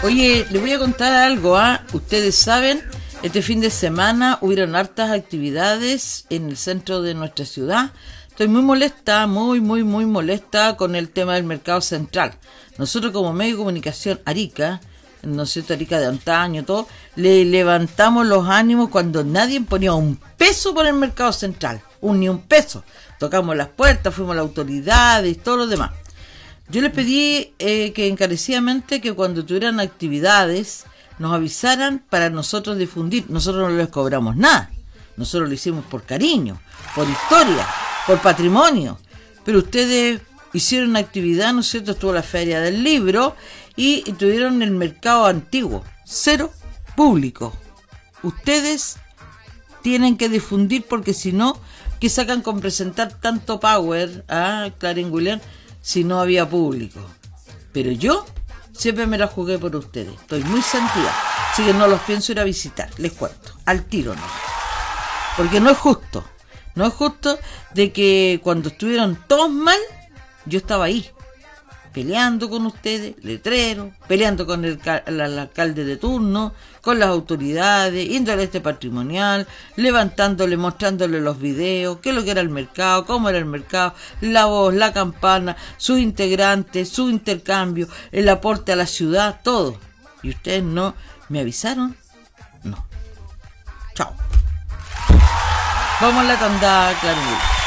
Oye, les voy a contar algo, Ustedes saben, este fin de semana hubieron hartas actividades en el centro de nuestra ciudad. Estoy muy molesta, muy molesta con el tema del mercado central. Nosotros como medio de comunicación Arica, ¿no es cierto?, Arica de antaño, todo, le levantamos los ánimos cuando nadie ponía un peso por el mercado central, ni un peso. Tocamos las puertas, fuimos a las autoridades y todo lo demás. Yo les pedí que encarecidamente que cuando tuvieran actividades nos avisaran para nosotros difundir. Nosotros no les cobramos nada. Nosotros lo hicimos por cariño, por historia, por patrimonio. Pero ustedes hicieron una actividad, ¿no es cierto? Estuvo la Feria del Libro y tuvieron el mercado antiguo. Cero público. Ustedes tienen que difundir porque si no, ¿qué sacan con presentar tanto power a Clarín William si no había público? Pero yo siempre me la jugué por ustedes. Estoy muy sentida. Así que no los pienso ir a visitar. Les cuento. Al tiro no. Porque no es justo. No es justo de que cuando estuvieron todos mal, yo estaba ahí. Peleando con ustedes, letrero, peleando con el alcalde de turno, con las autoridades, yendo al patrimonial, levantándole, mostrándole los videos, qué es lo que era el mercado, cómo era el mercado, la voz, la campana, sus integrantes, su intercambio, el aporte a la ciudad, todo. ¿Y ustedes no me avisaron? No. Chao. Vamos a la tanda, claro.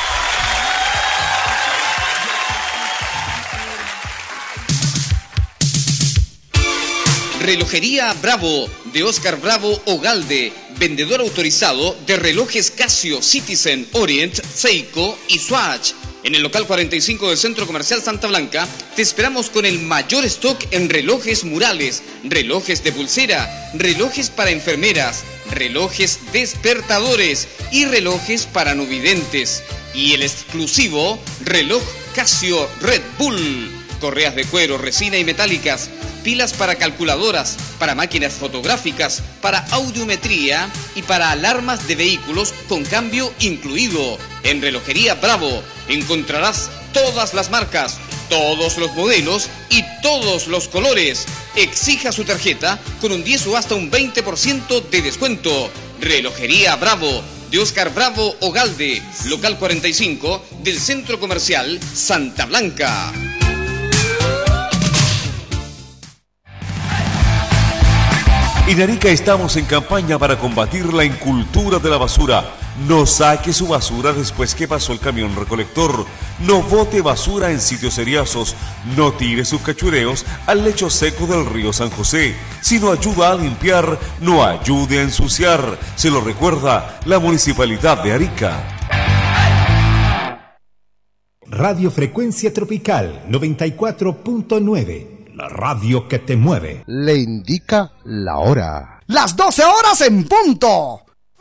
Relojería Bravo, de Oscar Bravo Ogalde, vendedor autorizado de relojes Casio, Citizen, Orient, Seiko y Swatch. En el local 45 del Centro Comercial Santa Blanca, te esperamos con el mayor stock en relojes murales, relojes de pulsera, relojes para enfermeras, relojes despertadores y relojes para no videntes. Y el exclusivo reloj Casio Red Bull. Correas de cuero, resina y metálicas, pilas para calculadoras, para máquinas fotográficas, para audiometría y para alarmas de vehículos con cambio incluido. En Relojería Bravo encontrarás todas las marcas, todos los modelos y todos los colores. Exija su tarjeta con un 10 o hasta un 20% de descuento. Relojería Bravo, de Oscar Bravo Ogalde, local 45 del Centro Comercial Santa Blanca. En Arica estamos en campaña para combatir la incultura de la basura. No saque su basura después que pasó el camión recolector. No bote basura en sitios seriazos. No tire sus cachureos al lecho seco del río San José. Si no ayuda a limpiar, no ayude a ensuciar. Se lo recuerda la Municipalidad de Arica. Radio Frecuencia Tropical 94.9. La radio que te mueve. Le indica la hora. Las 12 horas en punto.